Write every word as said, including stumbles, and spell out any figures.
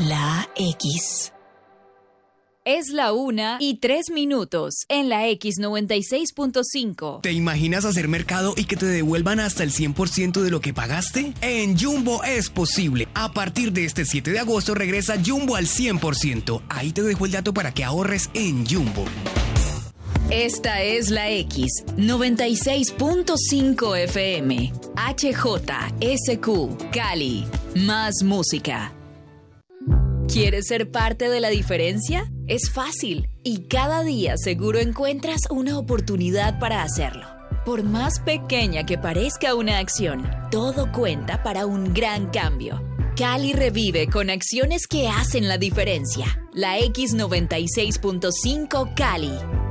La X. Es la una y tres minutos en la X noventa y seis punto cinco. ¿Te imaginas hacer mercado y que te devuelvan hasta el cien por ciento de lo que pagaste? En Jumbo es posible. A partir de este siete de agosto regresa Jumbo al cien por ciento. Ahí te dejo el dato para que ahorres en Jumbo. Esta es la X noventa y seis punto cinco F M. H J S Q Cali. Más música. ¿Quieres ser parte de la diferencia? Es fácil y cada día seguro encuentras una oportunidad para hacerlo. Por más pequeña que parezca una acción, todo cuenta para un gran cambio. Cali revive con acciones que hacen la diferencia. La X noventa y seis punto cinco Cali.